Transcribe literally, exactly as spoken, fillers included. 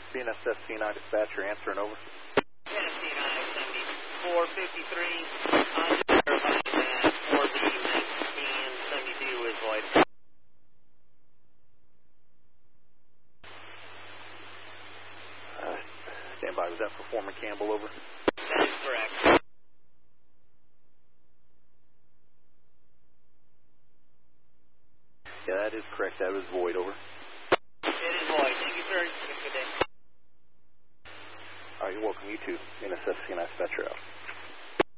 B N S S C nine dispatcher, answering over. B N S C nine seventy-four fifty-three, I'm verifying that four B nineteen seventy-two is void. Uh, stand by, was that for Foreman Campbell, over? That is correct. Yeah, that is correct, that was void, over. It is void. Thank you, sir. Have a good day. All right, you're welcome. You too. N S S C nine dispatcher out.